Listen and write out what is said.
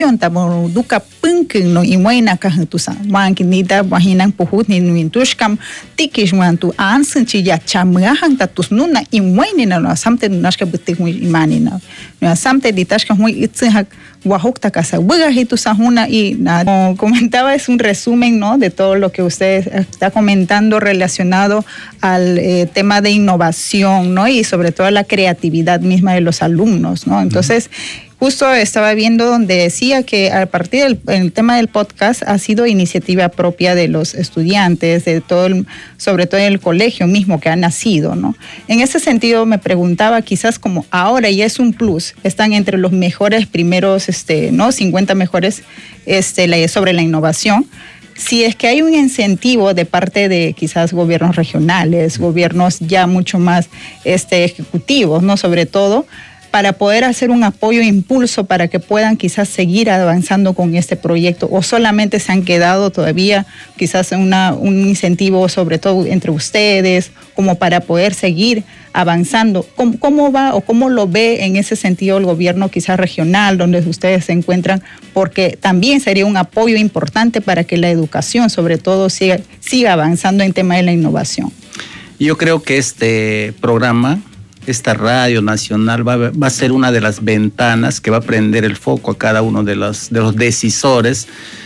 tamo duka punkin no iwaina ka tusa wanki nita wahinan puhut ni wintushkam tikish wantu ansin chi ya chamahan tatus nuna iwaini na samte nashka butik imani na samte ditashka muy itzhak wahukta casa buga hitusa huna y como comentaba es un resumen, ¿no?, de todo lo que usted está comentando relacionado al tema de innovación, ¿no?, y sobre todo la creatividad misma de los alumnos, ¿no? Entonces, justo estaba viendo donde decía que a partir del tema del podcast ha sido iniciativa propia de los estudiantes, de todo sobre todo en el colegio mismo que ha nacido, ¿no? En ese sentido me preguntaba, quizás como ahora ya es un plus, están entre los mejores primeros, ¿no?, 50 mejores sobre la innovación. Si es que hay un incentivo de parte de quizás gobiernos regionales, gobiernos ya mucho más ejecutivos, ¿no?, sobre todo, para poder hacer un apoyo e impulso para que puedan quizás seguir avanzando con este proyecto, o solamente se han quedado todavía quizás un incentivo sobre todo entre ustedes como para poder seguir avanzando. ¿Cómo va o cómo lo ve en ese sentido el gobierno quizás regional donde ustedes se encuentran? Porque también sería un apoyo importante para que la educación sobre todo siga avanzando en tema de la innovación. Yo creo que este programa, esta radio nacional va a ser una de las ventanas que va a prender el foco a cada uno de los decisores